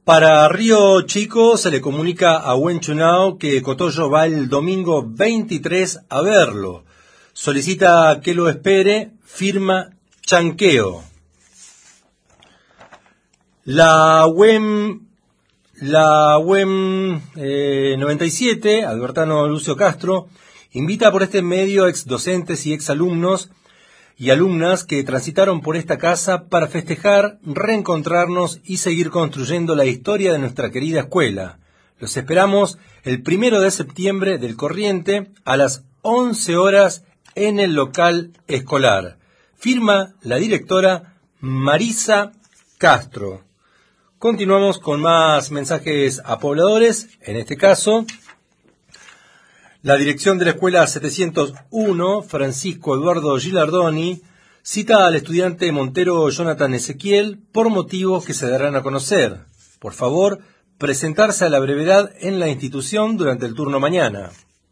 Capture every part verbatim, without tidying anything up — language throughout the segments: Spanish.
Para Río Chico se le comunica a Huenchunao que Cotoyo va el domingo veintitrés a verlo. Solicita que lo espere, firma Chanqueo. La U E M, la U E M eh, noventa y siete, Albertano Lucio Castro, invita por este medio a ex docentes y ex alumnos y alumnas que transitaron por esta casa para festejar, reencontrarnos y seguir construyendo la historia de nuestra querida escuela. Los esperamos el primero de septiembre del corriente a las once horas en el local escolar. Firma la directora Marisa Castro. Continuamos con más mensajes a pobladores, en este caso la dirección de la escuela setecientos uno, Francisco Eduardo Gilardoni, cita al estudiante Montero Jonathan Ezequiel por motivos que se darán a conocer. Por favor, presentarse a la brevedad en la institución durante el turno mañana.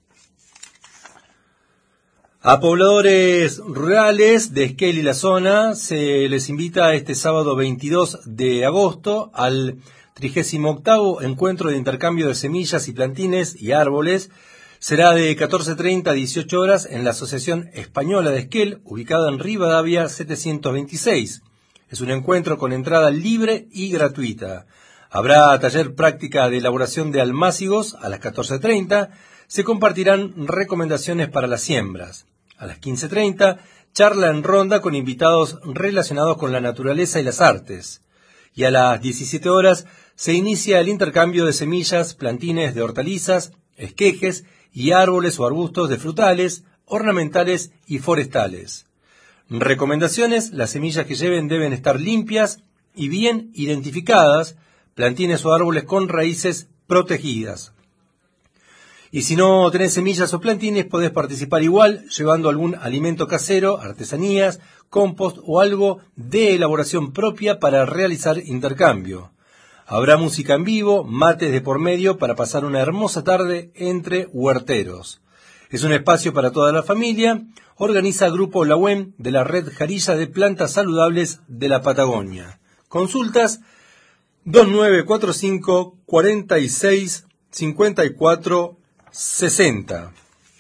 A pobladores rurales de Esquel y la zona se les invita este sábado veintidós de agosto al trigésimo octavo encuentro de intercambio de semillas y plantines y árboles. Será de catorce treinta a dieciocho horas en la Asociación Española de Esquel, ubicada en Rivadavia setecientos veintiséis. Es un encuentro con entrada libre y gratuita. Habrá taller práctica de elaboración de almácigos a las catorce treinta. Se compartirán recomendaciones para las siembras. A las quince treinta, charla en ronda con invitados relacionados con la naturaleza y las artes. Y a las diecisiete horas se inicia el intercambio de semillas, plantines de hortalizas, esquejes y árboles o arbustos de frutales, ornamentales y forestales. Recomendaciones: las semillas que lleven deben estar limpias y bien identificadas, plantines o árboles con raíces protegidas. Y si no tenés semillas o plantines, podés participar igual, llevando algún alimento casero, artesanías, compost o algo de elaboración propia para realizar intercambio. Habrá música en vivo, mates de por medio para pasar una hermosa tarde entre huerteros. Es un espacio para toda la familia. Organiza Grupo La U E M de la Red Jarilla de Plantas Saludables de la Patagonia. Consultas dos nueve cuatro cinco, cuarenta y seis, cincuenta y cuatro, sesenta.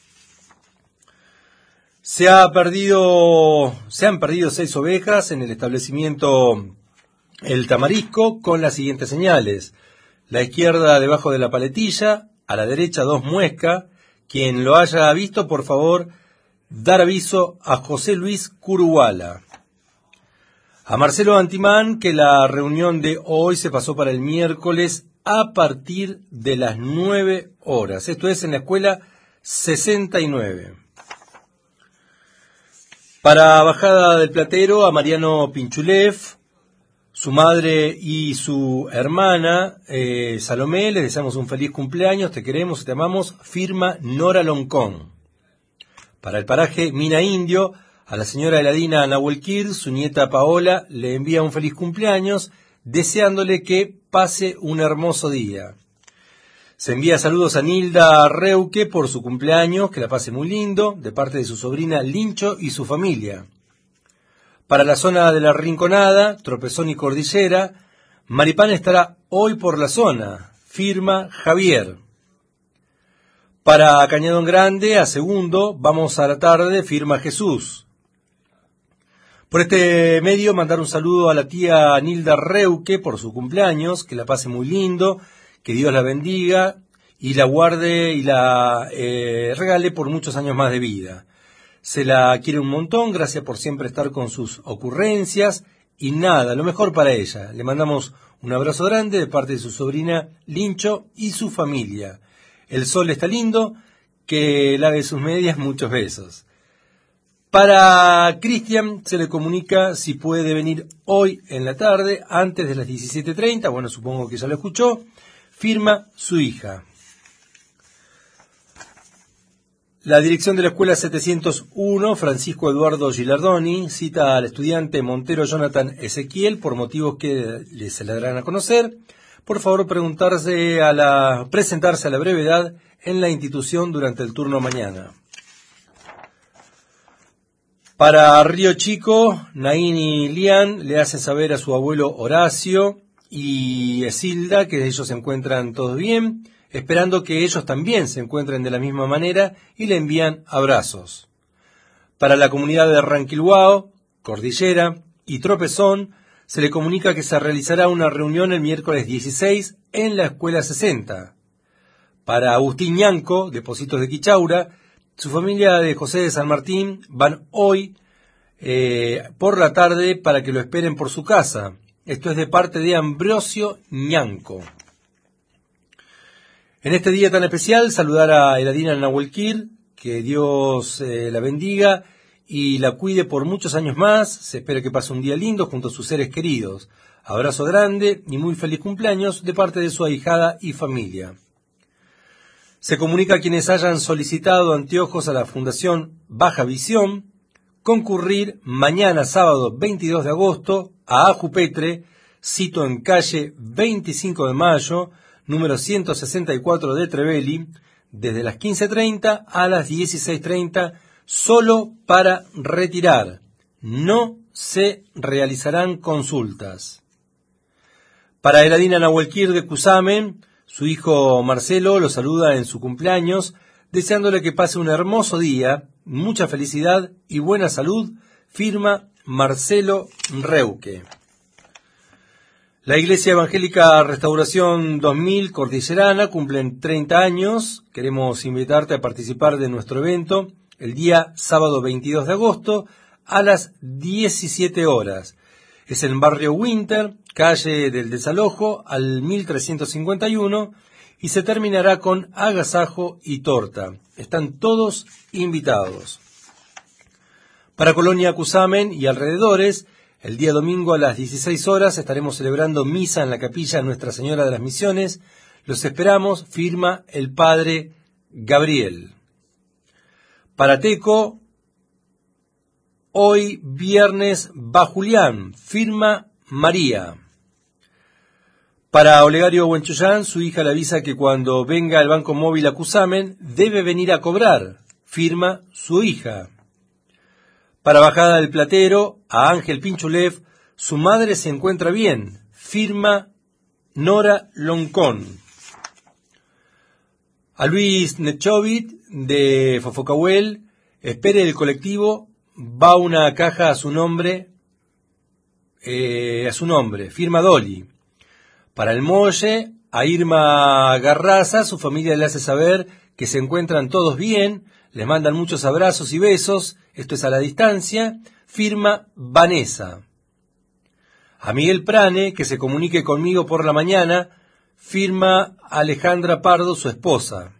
Se ha perdido, se han perdido seis ovejas en el establecimiento El Tamarisco con las siguientes señales: la izquierda debajo de la paletilla, a la derecha dos muescas. Quien lo haya visto, por favor, dar aviso a José Luis Curuala. A Marcelo Antimán que la reunión de hoy se pasó para el miércoles a partir de las nueve horas. Esto es en la escuela sesenta y nueve. Para Bajada del Platero, a Mariano Pinchulev, su madre y su hermana, eh, Salomé, les deseamos un feliz cumpleaños, te queremos, te amamos, firma Nora Loncón. Para el paraje Mina Indio, a la señora Eladina Nahuelquir, su nieta Paola, le envía un feliz cumpleaños, deseándole que pase un hermoso día. Se envía saludos a Nilda Reuque por su cumpleaños, que la pase muy lindo, de parte de su sobrina Lincho y su familia. Para la zona de la Rinconada, Tropezón y Cordillera, Maripán estará hoy por la zona, firma Javier. Para Cañadón Grande, a Segundo, vamos a la tarde, firma Jesús. Por este medio, mandar un saludo a la tía Nilda Reuque por su cumpleaños, que la pase muy lindo, que Dios la bendiga y la guarde y la eh, regale por muchos años más de vida. Se la quiere un montón, gracias por siempre estar con sus ocurrencias y nada, lo mejor para ella. Le mandamos un abrazo grande de parte de su sobrina Lincho y su familia. El sol está lindo, que lave sus medias, muchos besos. Para Cristian se le comunica si puede venir hoy en la tarde, antes de las diecisiete treinta, bueno, supongo que ya lo escuchó, firma su hija. La dirección de la escuela setecientos uno, Francisco Eduardo Gilardoni, cita al estudiante Montero Jonathan Ezequiel por motivos que se le darán a conocer. Por favor, preguntarse a la, presentarse a la brevedad en la institución durante el turno mañana. Para Río Chico, Naín y Lian le hacen saber a su abuelo Horacio y Esilda, que ellos se encuentran todos bien, esperando que ellos también se encuentren de la misma manera y le envían abrazos. Para la comunidad de Ranquilhuao, Cordillera y Tropezón, se le comunica que se realizará una reunión el miércoles dieciséis en la Escuela sesenta. Para Agustín Ñanco, de Pocitos de Quichaura, su familia de José de San Martín van hoy eh, por la tarde para que lo esperen por su casa. Esto es de parte de Ambrosio Ñanco. En este día tan especial, saludar a Eladina Nahuelquir, que Dios eh, la bendiga y la cuide por muchos años más. Se espera que pase un día lindo junto a sus seres queridos. Abrazo grande y muy feliz cumpleaños de parte de su ahijada y familia. Se comunica a quienes hayan solicitado anteojos a la Fundación Baja Visión, concurrir mañana sábado veintidós de agosto a Ajupetre, sito en calle veinticinco de mayo, número ciento sesenta y cuatro de Trevelli, desde las quince treinta a las dieciséis treinta, solo para retirar. No se realizarán consultas. Para Eladina Nahuelquir de Cusamen, su hijo Marcelo lo saluda en su cumpleaños, deseándole que pase un hermoso día, mucha felicidad y buena salud, firma Marcelo Reuque. La Iglesia Evangélica Restauración dos mil Cordillerana cumplen treinta años. Queremos invitarte a participar de nuestro evento el día sábado veintidós de agosto a las diecisiete horas. Es en barrio Winter, calle del Desalojo, al mil trescientos cincuenta y uno, y se terminará con agasajo y torta. Están todos invitados. Para Colonia Cusamen y alrededores, el día domingo a las dieciséis horas estaremos celebrando misa en la capilla Nuestra Señora de las Misiones. Los esperamos, firma el padre Gabriel. Para Teco, hoy viernes va Julián, firma María. Para Olegario Huenchuyán, su hija le avisa que cuando venga al Banco Móvil a Cusamen, debe venir a cobrar, firma su hija. Para Bajada del Platero, a Ángel Pinchulev, su madre se encuentra bien, firma Nora Loncón. A Luis Nechovit, de Fofocahuel, espere el colectivo, va una caja a su nombre, eh, a su nombre, firma Dolly. Para el Molle, a Irma Garraza, su familia le hace saber que se encuentran todos bien, les mandan muchos abrazos y besos, esto es a la distancia, firma Vanessa. A Miguel Prane, que se comunique conmigo por la mañana, firma Alejandra Pardo, su esposa.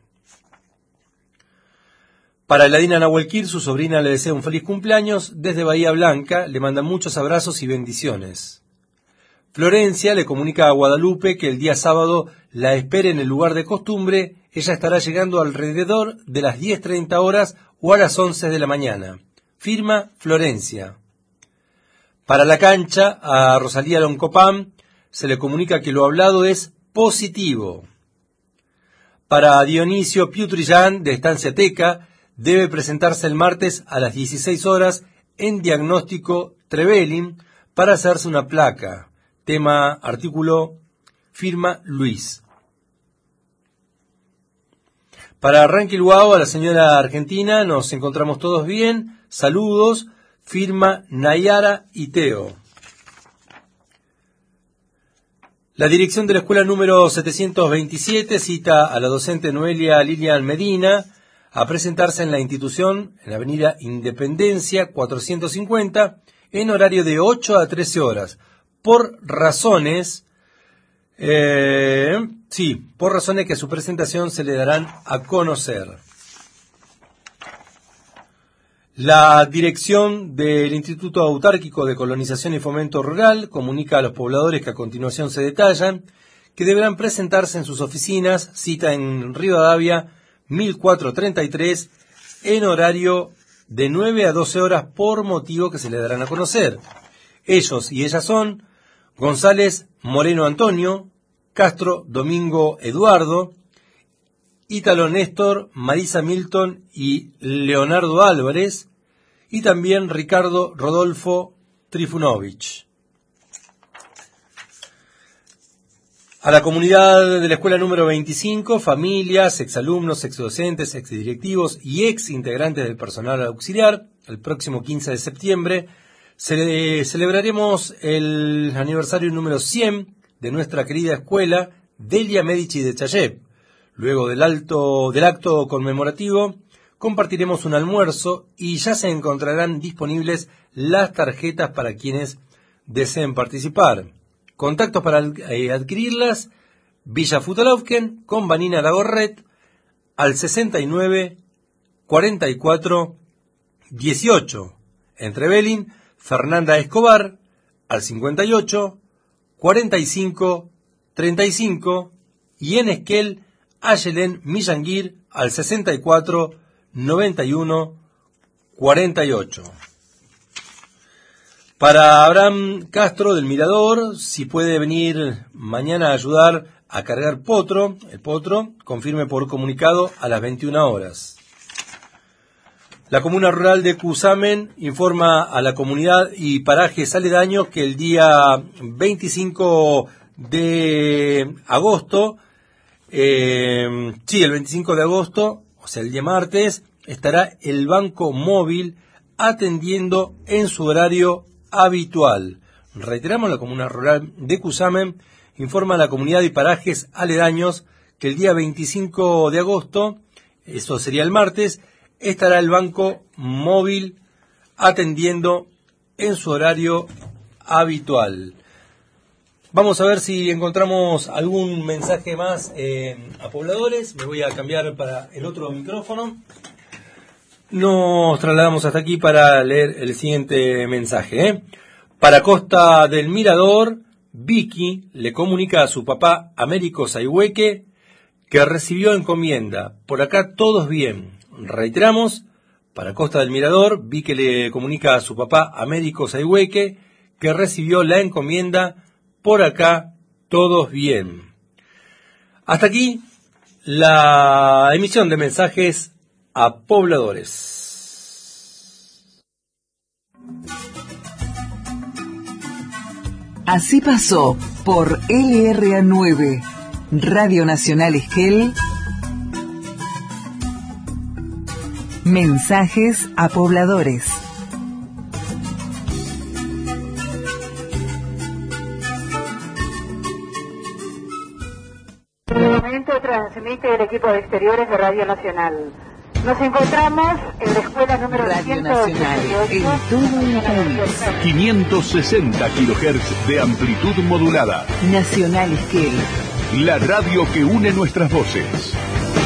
Para Eladina Nahuelquir, su sobrina le desea un feliz cumpleaños, desde Bahía Blanca, le mandan muchos abrazos y bendiciones. Florencia le comunica a Guadalupe que el día sábado la espere en el lugar de costumbre. Ella estará llegando alrededor de las diez treinta horas o a las once de la mañana. Firma Florencia. Para la cancha, a Rosalía Loncopam se le comunica que lo hablado es positivo. Para Dionisio Piutrillán, de Estancia Teca, debe presentarse el martes a las dieciséis horas en Diagnóstico Trevelin para hacerse una placa. Tema, artículo, firma Luis. Para Ranquilhuao, a la señora Argentina, nos encontramos todos bien. Saludos, firma Nayara y Teo. La dirección de la escuela número setecientos veintisiete cita a la docente Noelia Lilian Medina a presentarse en la institución en la avenida Independencia cuatrocientos cincuenta en horario de ocho a trece horas. Por razones, eh, sí, por razones que a su presentación se le darán a conocer. La dirección del Instituto Autárquico de Colonización y Fomento Rural comunica a los pobladores que a continuación se detallan que deberán presentarse en sus oficinas, cita en Rivadavia mil cuatrocientos treinta y tres, en horario de nueve a doce horas por motivo que se le darán a conocer. Ellos y ellas son González Moreno Antonio, Castro Domingo Eduardo, Ítalo Néstor, Marisa Milton y Leonardo Álvarez, y también Ricardo Rodolfo Trifunovich. A la comunidad de la escuela número veinticinco, familias, exalumnos, exdocentes, exdirectivos y ex integrantes del personal auxiliar, el próximo quince de septiembre cele- celebraremos el aniversario número cien de nuestra querida escuela Delia Medici de Chayep. Luego del, alto, del acto conmemorativo compartiremos un almuerzo y ya se encontrarán disponibles las tarjetas para quienes deseen participar. Contactos para eh, adquirirlas: Villa Futaloufken con Vanina Dagorret al sesenta y nueve cuarenta y cuatro dieciocho. Entre Belín, Fernanda Escobar al cincuenta y ocho cuarenta y cinco treinta y cinco y en Esquel, Ayelén Millanguir al sesenta y cuatro noventa y uno cuarenta y ocho. Para Abraham Castro del Mirador, si puede venir mañana a ayudar a cargar potro, el potro, confirme por comunicado a las veintiuna horas. La comuna rural de Cusamen informa a la comunidad y parajes aledaños que el día veinticinco de agosto, eh, sí, el veinticinco de agosto, o sea, el día martes, estará el banco móvil atendiendo en su horario habitual. Reiteramos, la comuna rural de Cusamen informa a la comunidad y parajes aledaños que el día veinticinco de agosto, eso sería el martes, estará el banco móvil atendiendo en su horario habitual. Vamos a ver si encontramos algún mensaje más eh, a pobladores. Me voy a cambiar para el otro micrófono. Nos trasladamos hasta aquí para leer el siguiente mensaje. ¿eh? Para Costa del Mirador, Vicky le comunica a su papá Américo Saihueque que recibió encomienda. Por acá todos bien. Reiteramos, para Costa del Mirador, Vicky le comunica a su papá Américo Saihueque que recibió la encomienda. Por acá todos bien. Hasta aquí la emisión de mensajes a pobladores. Así pasó por L R A nueve, Radio Nacional Esquel, mensajes a pobladores. En el momento transmite el equipo de exteriores de Radio Nacional. Nos encontramos en la escuela número Radio Nacional, en todo el país. quinientos sesenta kilohertz de amplitud modulada. Nacional Esquel. La radio que une nuestras voces.